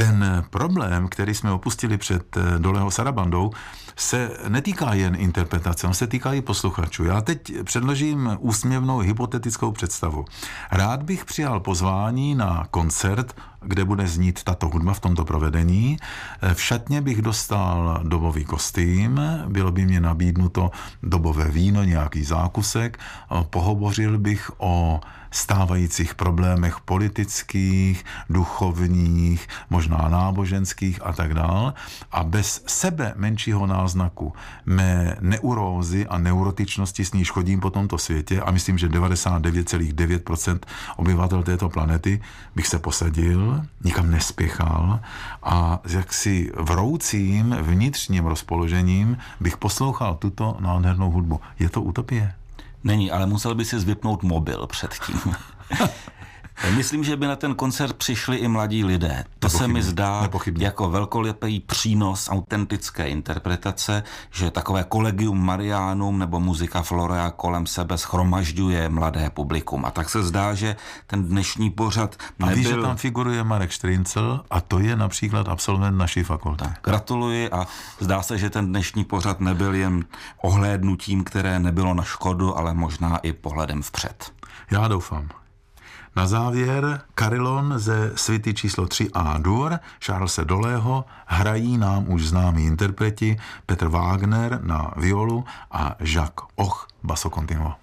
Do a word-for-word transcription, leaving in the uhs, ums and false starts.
Ten problém, který jsme opustili před Dolého Sarabandou, se netýká jen interpretace, on se týká i posluchačů. Já teď předložím úsměvnou hypotetickou představu. Rád bych přijal pozvání na koncert, kde bude znít tato hudba v tomto provedení. V šatně bych dostal dobový kostým, bylo by mě nabídnuto dobové víno, nějaký zákusek, pohovořil bych o stávajících problémech politických, duchovních, možná náboženských a tak dál. A bez sebe menšího náznaku mé neurózy a neurotičnosti, s níž chodím po tomto světě, a myslím, že devadesát devět celá devět procent obyvatel této planety, bych se posadil, nikam nespěchal a s jaksi vroucím vnitřním rozpoložením bych poslouchal tuto nádhernou hudbu. Je to utopie? Není, ale musel by si zvypnout mobil předtím. Myslím, že by na ten koncert přišli i mladí lidé. To nepochybně, se mi zdá nepochybně. jako velkolepý přínos autentické interpretace, že takové Collegium Marianum nebo muzika Florea kolem sebe shromažďuje mladé publikum. A tak se zdá, že ten dnešní pořad nebyl... A víš, že tam figuruje Marek Štryncl a to je například absolvent naší fakulty. Tak, gratuluji a zdá se, že ten dnešní pořad nebyl jen ohlédnutím, které nebylo na škodu, ale možná i pohledem vpřed. Já doufám. Na závěr Carillon ze svity číslo tři A-dur Charlese Dolého hrají nám už známí interpreti Petr Wagner na violu a Jacques Och basso continuo.